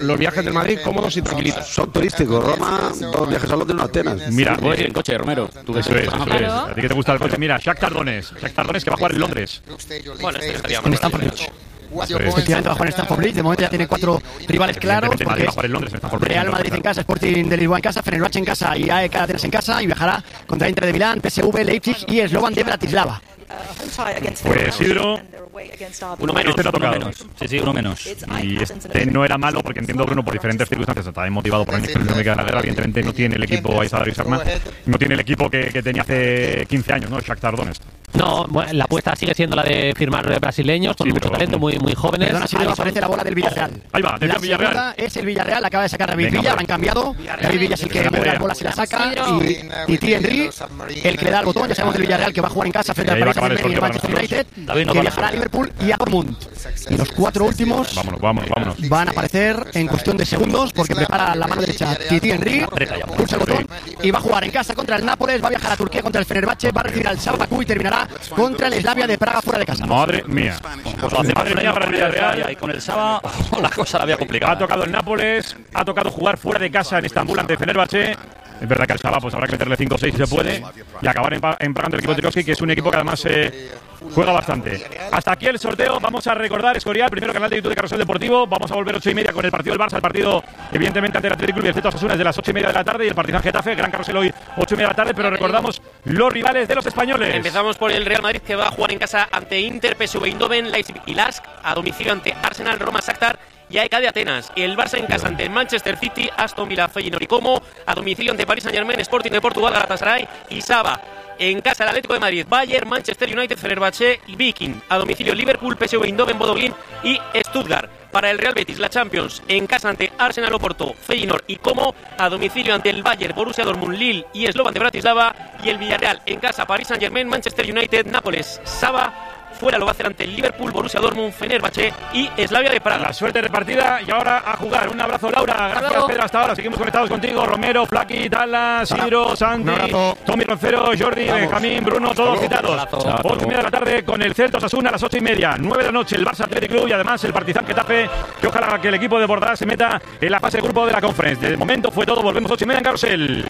los viajes del Madrid cómodos y tranquilitos. Son turísticos. Roma, 2 viajes a Londres, 1 a Atenas. Mira, Voy en coche, Romero. Tú eso es. A ti que te gusta el coche. Mira, Shakhtar Donetsk que va a jugar en Londres. Bueno, estaría En Stamford Bridge. Efectivamente va a jugar en Stamford Bridge. De momento ya tiene 4 rivales claros. Porque va a jugar en Londres, en Stamford Bridge. Real Madrid en casa, Sporting de Lisboa en casa, Fenerbahce en casa y AEK Atenas en casa. Y viajará contra Inter de Milán, PSV, Leipzig y Slovan de Bratislava. Pues Isidro, uno menos. Este no ha tocado. Sí, uno menos. Y este no era malo porque entiendo Bruno por diferentes circunstancias está motivado por el económica de la guerra. Evidentemente no tiene el equipo Aizadar y Serna, no tiene el equipo que tenía hace 15 años, ¿no? Shakhtar Donetsk. No, bueno, la apuesta sigue siendo la de firmar brasileños con mucho talento, muy jóvenes. Perdona, si no aparece la bola del Villarreal. Ahí va, La Villarreal. segunda es el Villarreal, acaba de sacar David Villa, la han cambiado. David Villa es el que mueve las bolas y la saca. Y Thierry Henry, el que le da el botón. Ya sabemos del Villarreal que va a jugar en casa frente al Paris Saint-Germain y el Manchester United, que viajará a Liverpool y a Dortmund. Y los 4 últimos Vámonos. van a aparecer en cuestión de segundos porque prepara la mano derecha Thierry Henry, pulsa el botón y va a jugar en casa contra el Nápoles, va a viajar a Turquía contra el Fenerbahce, va a recibir al Shabakú y terminará contra el Slavia de Praga fuera de casa. Madre mía. Pues lo hace Madre mía para el Villarreal. y con el Saba la cosa la había complicado. Ha tocado el Nápoles, ha tocado jugar fuera de casa en Estambul ante Fenerbahce. Es verdad que al Shabab pues habrá que meterle 5 o 6 si se puede y acabar empagando el equipo de Trikovski, que es un equipo que además juega bastante. Hasta aquí el sorteo. Vamos a recordar, Escorial, primero canal de YouTube de Carrusel Deportivo. Vamos a volver 8:30 con el partido del Barça, el partido evidentemente ante el Athletic Club y el Celta Osasuna de las 8:30 de la tarde y el Partizan Getafe, gran carrusel hoy 8:30 de la tarde, pero recordamos los rivales de los españoles. Empezamos por el Real Madrid, que va a jugar en casa ante Inter, PSV Eindhoven, Leipzig y Lask, a domicilio ante Arsenal, Roma, Shakhtar y AEK de Atenas. El Barça en casa ante el Manchester City, Aston Villa, Feyenoord y Como, a domicilio ante Paris Saint-Germain, Sporting de Portugal, Galatasaray y Saba. En casa el Atlético de Madrid, Bayern, Manchester United, Fenerbahce y Viking. A domicilio Liverpool, PSV Eindhoven, Bodo Glimt y Stuttgart. Para el Real Betis, la Champions, en casa ante Arsenal, Oporto, Feyenoord y Como. A domicilio ante el Bayern, Borussia Dortmund, Lille y Slovan de Bratislava. Y el Villarreal en casa, Paris Saint-Germain, Manchester United, Nápoles, Saba. Fuera lo va a hacer ante el Liverpool, Borussia Dortmund, Fenerbahce y Slavia de Praga. La suerte repartida y ahora a jugar. Un abrazo, Laura. Gracias, Pedro, hasta ahora. Seguimos conectados contigo. Romero, Flaqui, Tala, Sidro, Santi, Tommy Roncero, Jordi, Benjamín, Bruno, todos citados. 8:30 de la tarde con el Celta Osasuna a las 8:30. 9 de la noche el Barça Athletic Club y además el Partizan Getafe, que ojalá que el equipo de Bordalás se meta en la fase de grupo de la Conference. De momento fue todo. Volvemos 8:30 en Carrusel.